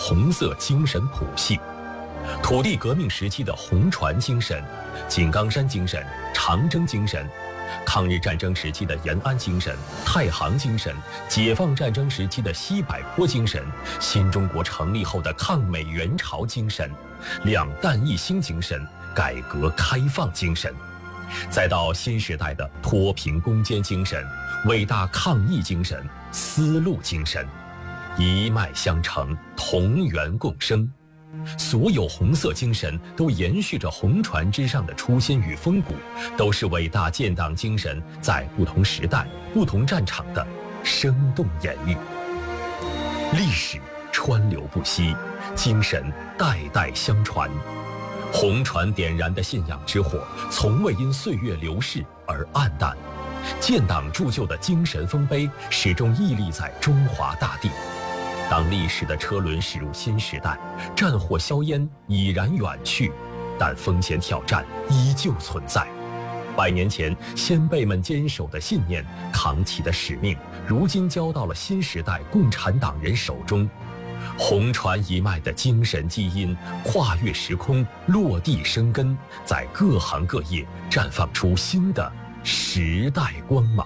红色精神谱系。土地革命时期的红船精神、井冈山精神、长征精神，抗日战争时期的延安精神、太行精神，解放战争时期的西柏坡精神，新中国成立后的抗美援朝精神，两弹一星精神，改革开放精神，再到新时代的脱贫攻坚精神、伟大抗疫精神、丝路精神，一脉相承，同源共生。所有红色精神都延续着红船之上的初心与风骨，都是伟大建党精神在不同时代、不同战场的生动演绎。历史川流不息，精神代代相传。红船点燃的信仰之火，从未因岁月流逝而暗淡。建党铸就的精神丰碑，始终屹立在中华大地。当历史的车轮驶入新时代，战火硝烟已然远去，但风险挑战依旧存在。100年前先辈们坚守的信念、扛起的使命，如今交到了新时代共产党人手中。红船一脉的精神基因跨越时空，落地生根，在各行各业绽放出新的时代光芒。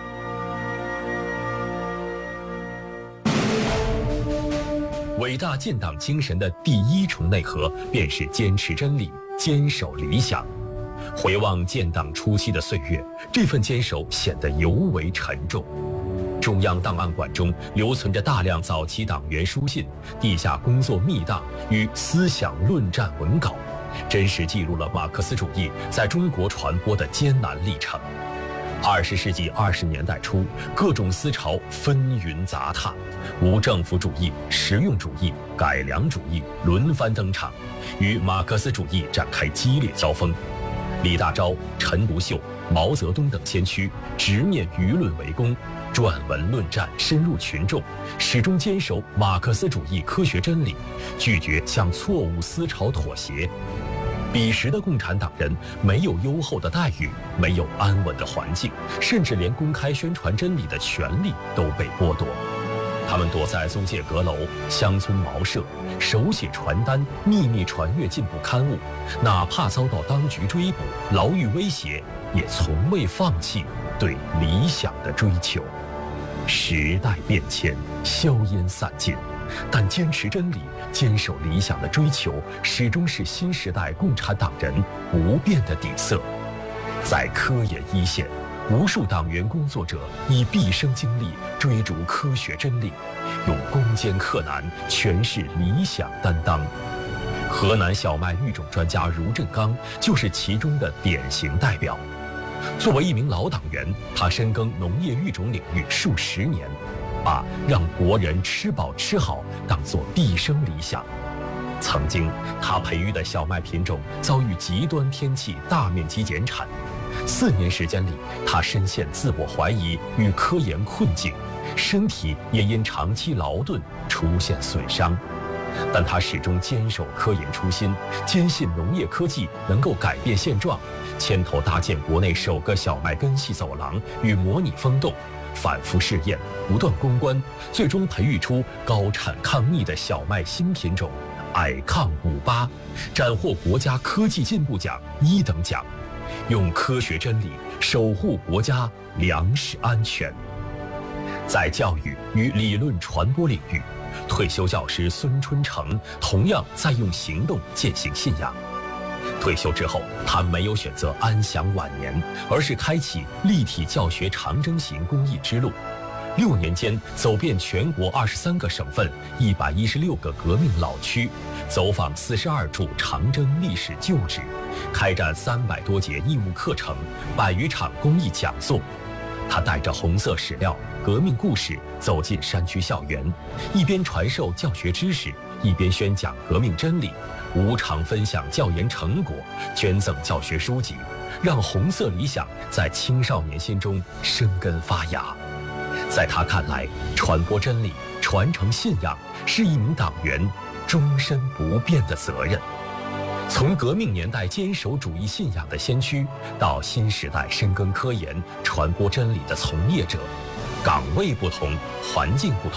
伟大建党精神的第一重内核，便是坚持真理，坚守理想。回望建党初期的岁月，这份坚守显得尤为沉重。中央档案馆中留存着大量早期党员书信、地下工作密档与思想论战文稿，真实记录了马克思主义在中国传播的艰难历程。20世纪20年代初，各种思潮纷纭杂沓，无政府主义、实用主义、改良主义轮番登场，与马克思主义展开激烈交锋。李大钊、陈独秀、毛泽东等先驱直面舆论围攻，撰文论战，深入群众，始终坚守马克思主义科学真理，拒绝向错误思潮妥协。彼时的共产党人没有优厚的待遇，没有安稳的环境，甚至连公开宣传真理的权利都被剥夺。他们躲在租界阁楼、乡村茅舍，手写传单，秘密传阅进步刊物，哪怕遭到当局追捕、牢狱威胁，也从未放弃对理想的追求。时代变迁，硝烟散尽，但坚持真理、坚守理想的追求，始终是新时代共产党人不变的底色。在科研一线，无数党员工作者以毕生精力追逐科学真理，用攻坚克难诠释理想担当。河南小麦育种专家茹振刚就是其中的典型代表。作为一名老党员，他深耕农业育种领域数十年，把让国人吃饱吃好当作毕生理想。曾经，他培育的小麦品种遭遇极端天气大面积减产，4年时间里，他深陷自我怀疑与科研困境，身体也因长期劳顿出现损伤。但他始终坚守科研初心，坚信农业科技能够改变现状，牵头搭建国内首个小麦根系走廊与模拟风洞，反复试验，不断攻关，最终培育出高产抗逆的小麦新品种矮抗58，斩获国家科技进步奖1等奖，用科学真理守护国家粮食安全。在教育与理论传播领域，退休教师孙春成同样在用行动践行信仰。退休之后，他没有选择安享晚年，而是开启立体教学长征型公益之路。6年间，走遍全国23个省份、116个革命老区，走访42处长征历史旧址，开展300多节义务课程、100余场公益讲座。他带着红色史料、革命故事走进山区校园，一边传授教学知识，一边宣讲革命真理，无偿分享教研成果，捐赠教学书籍，让红色理想在青少年心中生根发芽。在他看来，传播真理、传承信仰是一名党员终身不变的责任。从革命年代坚守主义信仰的先驱，到新时代深耕科研、传播真理的从业者，岗位不同，环境不同，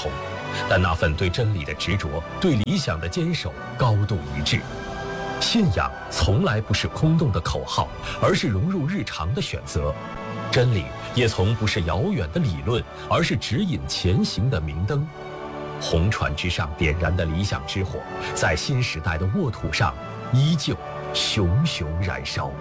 但那份对真理的执着，对理想的坚守高度一致。信仰从来不是空洞的口号，而是融入日常的选择。真理也从不是遥远的理论，而是指引前行的明灯。红船之上点燃的理想之火，在新时代的沃土上依旧熊熊燃烧。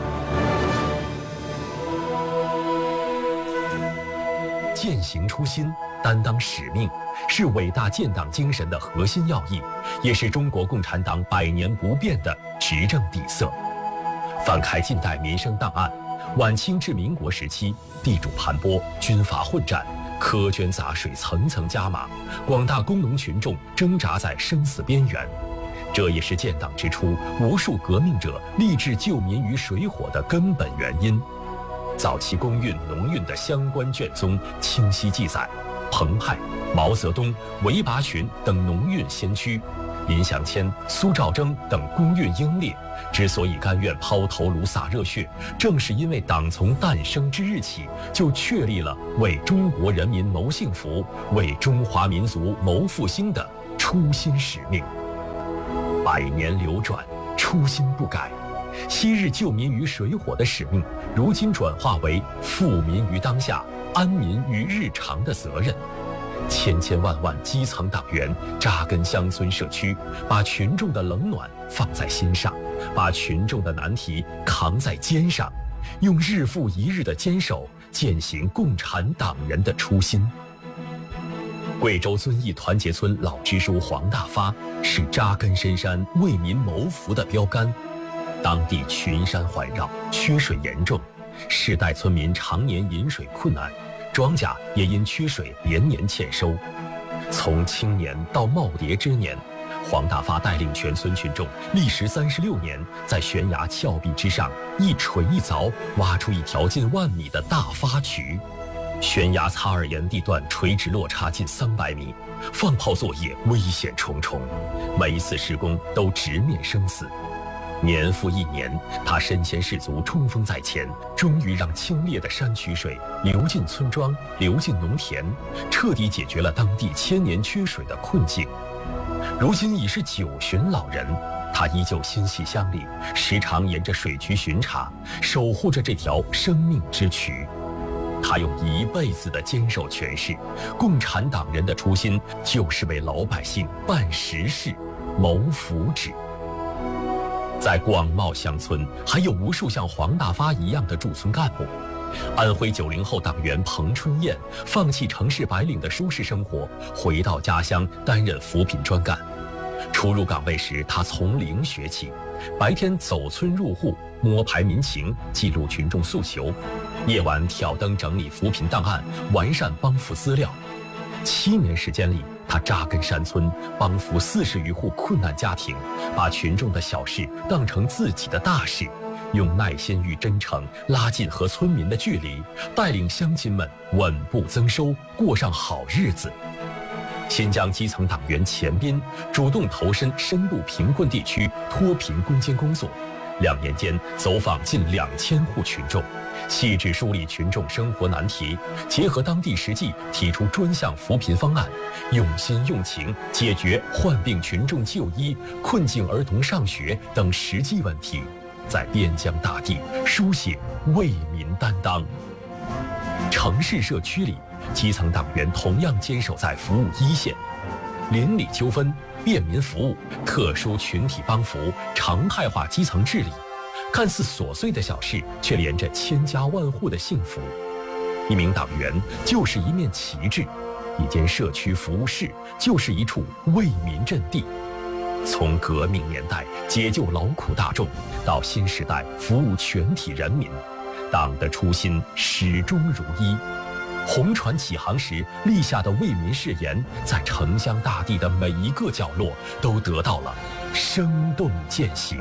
践行初心，担当使命，是伟大建党精神的核心要义，也是中国共产党100年不变的执政底色。翻开近代民生档案，晚清至民国时期，地主盘剥，军阀混战，苛捐杂税层层加码，广大工农群众挣扎在生死边缘。这也是建党之初无数革命者立志救民于水火的根本原因。早期工运、农运的相关卷宗清晰记载，彭亥、毛泽东、韦拔群等农运先驱，林祥谦、苏兆征等工运英烈，之所以甘愿抛头颅洒热血，正是因为党从诞生之日起就确立了为中国人民谋幸福、为中华民族谋复兴的初心使命。100年流转，初心不改。昔日救民于水火的使命，如今转化为富民于当下、安民于日常的责任。千千万万基层党员扎根乡村社区，把群众的冷暖放在心上，把群众的难题扛在肩上，用日复一日的坚守践行共产党人的初心。贵州遵义团结村老支书黄大发是扎根深山、为民谋福的标杆。当地群山环绕，缺水严重，世代村民常年饮水困难，庄稼也因缺水连年欠收。从青年到耄耋之年，黄大发带领全村群众历时36年，在悬崖峭壁之上一锤一凿挖出一条近1万米的大发渠。悬崖擦耳岩地段垂直落差近300米，放炮作业危险重重，每一次施工都直面生死。年复一年，他身先士卒，冲锋在前，终于让清冽的山区水流进村庄，流进农田，彻底解决了当地1000年缺水的困境。如今已是90老人，他依旧心系乡里，时常沿着水渠巡查，守护着这条生命之渠。他用一辈子的坚守诠释，共产党人的初心就是为老百姓办实事、谋福祉。在广袤乡村，还有无数像黄大发一样的驻村干部。安徽90后党员彭春燕放弃城市白领的舒适生活，回到家乡担任扶贫专干。初入岗位时，他从零学起，白天走村入户，摸排民情，记录群众诉求；夜晚挑灯整理扶贫档案，完善帮扶资料。7年时间里，他扎根山村，帮扶40余户困难家庭，把群众的小事当成自己的大事，用耐心与真诚拉近和村民的距离，带领乡亲们稳步增收，过上好日子。新疆基层党员钱斌主动投身深度贫困地区脱贫攻坚工作，2年间走访近2000户群众，细致梳理群众生活难题，结合当地实际提出专项扶贫方案，用心用情解决患病群众就医、困境儿童上学等实际问题，在边疆大地书写为民担当。城市社区里，基层党员同样坚守在服务一线，邻里纠纷、便民服务、特殊群体帮扶，常态化基层治理。看似琐碎的小事，却连着千家万户的幸福。一名党员就是一面旗帜，一间社区服务室就是一处为民阵地。从革命年代解救劳苦大众，到新时代服务全体人民，党的初心始终如一。红船起航时立下的为民誓言，在城乡大地的每一个角落都得到了生动践行。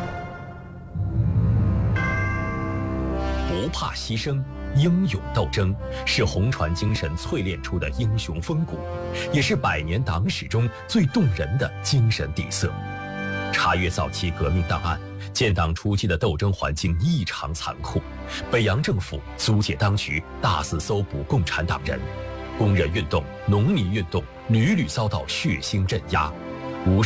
不怕牺牲，英勇斗争，是红船精神淬炼出的英雄风骨，也是100年党史中最动人的精神底色。查阅早期革命档案，建党初期的斗争环境异常残酷，北洋政府租界当局大肆搜捕共产党人，工人运动、农民运动、 屡屡遭到血腥镇压，